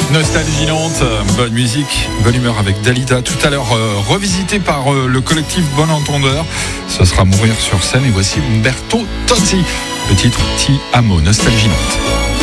Nostalgie Nantes, bonne musique, bonne humeur avec Dalida. Tout à l'heure, revisité par le collectif Bon Entendeur. Ce sera Mourir sur scène. Et voici Umberto Tozzi. Le titre Ti Amo, Nostalgie Nantes.